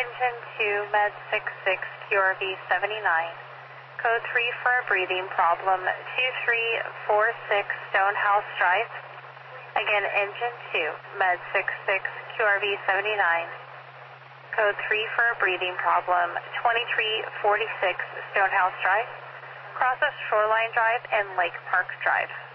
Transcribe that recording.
Engine 2, Med 66, QRV 79. Code 3 for a breathing problem, 2346 Stonehouse Drive. Again, Engine 2, Med 66, QRV 79. Code 3 for a breathing problem, 2346 Stonehouse Drive. Cross of Shoreline Drive and Lake Park Drive.